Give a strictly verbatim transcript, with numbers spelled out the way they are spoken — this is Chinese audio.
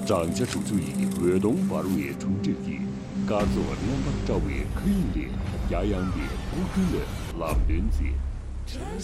张家属注意活动发入业重置地，家族两百周围可以的，亚阳的不可能老人节。